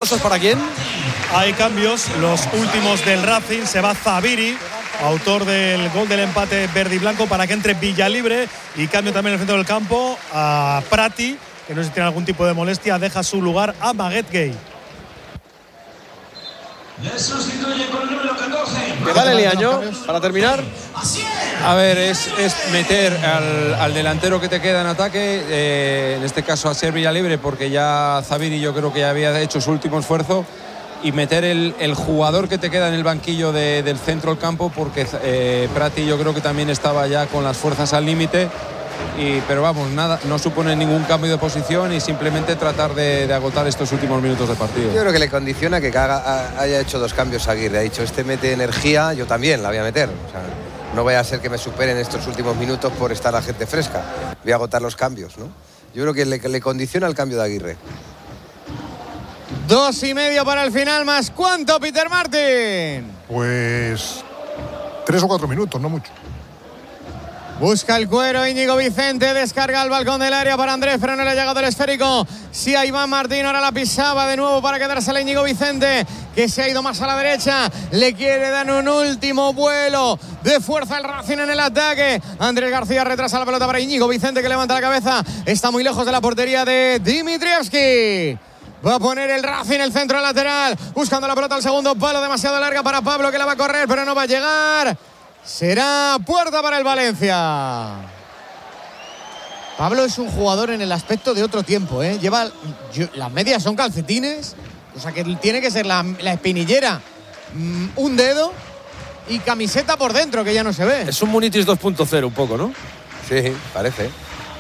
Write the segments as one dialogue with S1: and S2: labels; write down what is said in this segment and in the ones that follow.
S1: ¿Cosas para quién?
S2: Hay cambios, los últimos del Racing. Se va Zabiri, autor del gol del empate verde y blanco, para que entre Villalibre, y cambio también en el centro del campo a Prati, que no sé si tiene algún tipo de molestia, deja su lugar a Maguette Gueye.
S3: Le sustituye con el número 14.
S1: ¿Qué vale Liaño para terminar?
S4: A ver, es meter al delantero que te queda en ataque, en este caso a ser Villalibre, porque ya Zabiri yo creo que ya había hecho su último esfuerzo, y meter el jugador que te queda en el banquillo del centro del campo, porque Prati yo creo que también estaba ya con las fuerzas al límite, pero vamos, nada, no supone ningún cambio de posición y simplemente tratar de agotar estos últimos minutos de partido.
S5: Yo creo que le condiciona que haya hecho 2 cambios a Aguirre. Ha dicho, este mete energía, yo también la voy a meter. O sea, no vaya a ser que me superen estos últimos minutos por estar la gente fresca. Voy a agotar los cambios, ¿no? Yo creo que le condiciona el cambio de Aguirre.
S6: 2:30 para el final, más ¿cuánto, Peter Martin?
S7: Pues 3 o 4 minutos, no mucho.
S6: Busca el cuero Íñigo Vicente, descarga al balcón del área para Andrés, pero no le ha llegado el esférico. Sí, a Iván Martín, ahora la pisaba de nuevo para quedarse a Íñigo Vicente, que se ha ido más a la derecha. Le quiere dar un último vuelo de fuerza el Racing en el ataque. Andrés García retrasa la pelota para Íñigo Vicente, que levanta la cabeza. Está muy lejos de la portería de Dimitrievski. Va a poner el Racing el centro lateral, buscando la pelota al segundo palo, demasiado larga para Pablo, que la va a correr, pero no va a llegar. Será puerta para el Valencia. Pablo es un jugador en el aspecto de otro tiempo, ¿eh? Las medias son calcetines, o sea que tiene que ser la espinillera, un dedo y camiseta por dentro, que ya no se ve.
S1: Es un Munitis 2.0 un poco, ¿no?
S5: Sí, parece.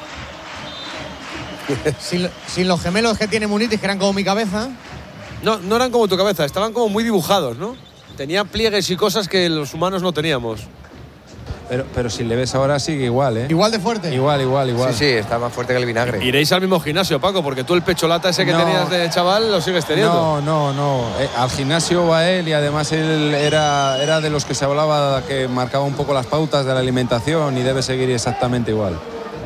S6: Sin los gemelos que tiene Munitis, que eran como mi cabeza.
S1: No eran como tu cabeza, estaban como muy dibujados, ¿no? Tenían pliegues y cosas que los humanos no teníamos.
S4: Pero si le ves ahora sigue igual, ¿eh?
S6: Igual de fuerte.
S4: Igual.
S5: Sí, está más fuerte que el vinagre.
S1: Iréis al mismo gimnasio, Paco, porque tú el pecholata ese que tenías de chaval lo sigues teniendo.
S4: No. Al gimnasio va él, y además él era de los que se hablaba, que marcaba un poco las pautas de la alimentación, y debe seguir exactamente igual.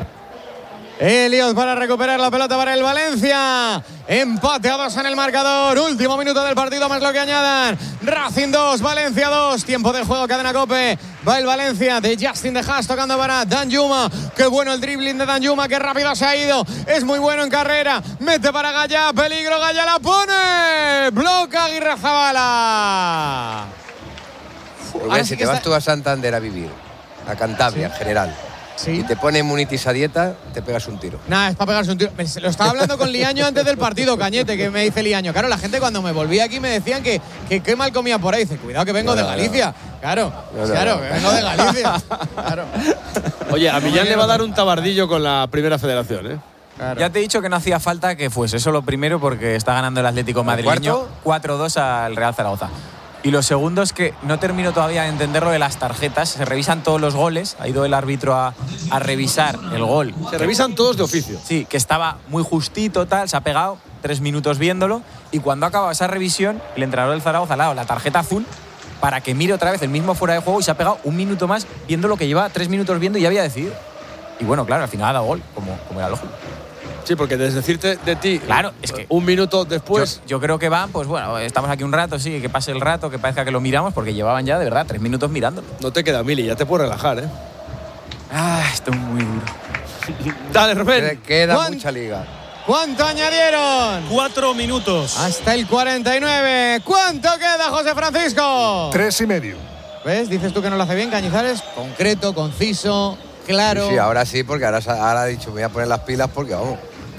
S6: Elliot para recuperar la pelota para el Valencia. Empate a 2 en el marcador. Último minuto del partido, más lo que añadan. Racing 2, Valencia 2. Tiempo de juego, cadena COPE. Va el Valencia de Justin de Haas tocando para Danjuma. Qué bueno el dribbling de Danjuma, qué rápido se ha ido. Es muy bueno en carrera. Mete para Gallá, peligro, Gallá la pone. Bloca Aguirre Zabala.
S5: Pues si te vas tú a Santander a vivir, a Cantabria en general, y te pone Munitis a dieta, te pegas un tiro.
S6: Nada, es para pegarse un tiro. Lo estaba hablando con Liaño antes del partido, Cañete, que me dice Liaño. Claro, la gente cuando me volví aquí me decían que qué mal comía por ahí. Dice, cuidado que vengo de Galicia. Claro, vengo de Galicia. Claro.
S1: Oye, a Millán le va a dar un tabardillo con la Primera Federación, ¿eh?
S8: Claro. Ya te he dicho que no hacía falta que fuese eso lo primero, porque está ganando el Atlético madrileño 4-2 al Real Zaragoza. Y lo segundo es que no termino todavía de entender lo de las tarjetas. Se revisan todos los goles. Ha ido el árbitro a revisar el gol.
S1: Se revisan todos de oficio.
S8: Sí, que estaba muy justito, tal. Se ha pegado 3 minutos viéndolo. Y cuando ha acabado esa revisión, el entrenador del Zaragoza le ha dado la tarjeta azul para que mire otra vez el mismo fuera de juego, y se ha pegado 1 minuto más viendo lo que lleva 3 minutos viendo y ya había decidido. Y bueno, claro, al final ha dado gol, como era lógico.
S1: Sí, porque desdecirte de ti,
S8: claro, es que
S1: 1 minuto después.
S8: Yo creo que van, pues bueno, estamos aquí un rato, sí, que pase el rato, que parezca que lo miramos, porque llevaban ya de verdad 3 minutos mirándolo.
S1: No te queda mili, ya te puedes relajar, ¿eh?
S8: Esto es muy duro.
S1: Dale, Rubén.
S5: Queda mucha liga.
S6: ¿Cuánto añadieron?
S2: 4 minutos.
S6: Hasta el 49. ¿Cuánto queda, José Francisco?
S7: 3,5.
S6: ¿Ves? Dices tú que no lo hace bien, Cañizares. Concreto, conciso, claro.
S5: Sí, ahora sí, porque ahora ha dicho, me voy a poner las pilas porque vamos.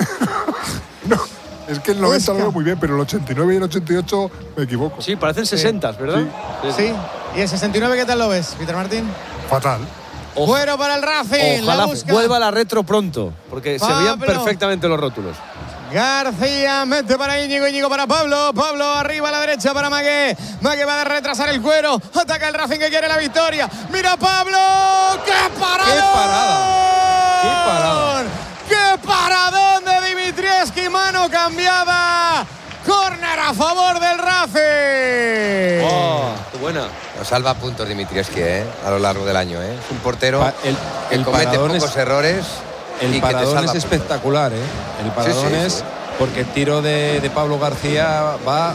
S7: No, es que el 90 lo veo muy bien, pero el 89 y el 88 me equivoco.
S1: Sí, parecen 60, ¿verdad?
S6: Sí. ¿Y el 69 qué tal lo ves, Peter Martín?
S7: Fatal.
S6: Fuero para el Racing.
S1: Ojalá
S6: la
S1: vuelva a la retro pronto, porque se veían perfectamente los rótulos.
S6: García mete para Íñigo para Pablo. Pablo arriba a la derecha para Magué. Magué va a retrasar el cuero. Ataca el Racing, que quiere la victoria. ¡Mira Pablo! ¡Qué parada!
S4: ¡Qué parada!
S6: ¡Qué paradón de Dimitrievski! Mano cambiada. Córner a favor del Racing.
S1: ¡Oh, qué buena!
S5: Nos salva puntos Dimitrievski, a lo largo del año, Es un portero que comete pocos errores.
S4: El paradón es espectacular, El paradón es porque el tiro de Pablo García va